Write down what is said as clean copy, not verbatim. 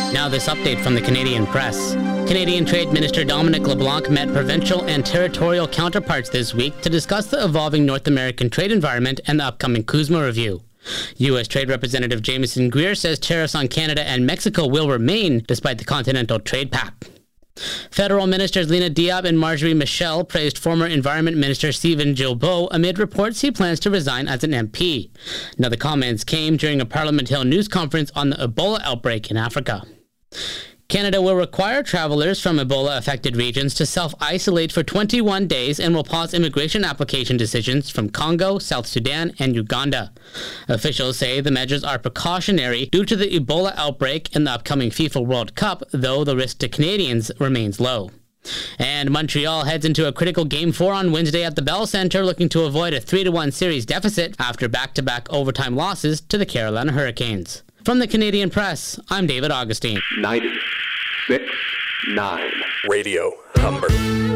Now this update from the Canadian Press. Canadian Trade Minister Dominic LeBlanc met provincial and territorial counterparts this week to discuss the evolving North American trade environment and the upcoming CUSMA review. U.S. Trade Representative Jameson Greer says tariffs on Canada and Mexico will remain despite the Continental Trade Pact. Federal Ministers Lena Diab and Marjorie Michel praised former Environment Minister Stephen Guilbeault amid reports he plans to resign as an MP. Now the comments came during a Parliament Hill news conference on the Ebola outbreak in Africa. Canada will require travelers from Ebola-affected regions to self-isolate for 21 days and will pause immigration application decisions from Congo, South Sudan, and Uganda. Officials say the measures are precautionary due to the Ebola outbreak and the upcoming FIFA World Cup, though the risk to Canadians remains low. And Montreal heads into a critical Game 4 on Wednesday at the Bell Centre, looking to avoid a 3-1 series deficit after back-to-back overtime losses to the Carolina Hurricanes. From the Canadian Press, I'm David Augustine. 96.9 Radio Humber.